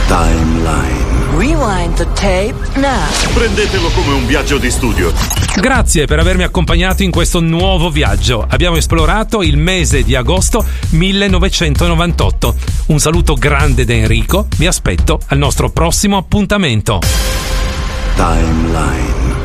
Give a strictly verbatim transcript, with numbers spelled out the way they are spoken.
Timeline. Rewind the tape now. Prendetelo come un viaggio di studio. Grazie per avermi accompagnato in questo nuovo viaggio. Abbiamo esplorato il mese di agosto millenovecentonovantotto. Un saluto grande da Enrico. Vi aspetto al nostro prossimo appuntamento. Timeline.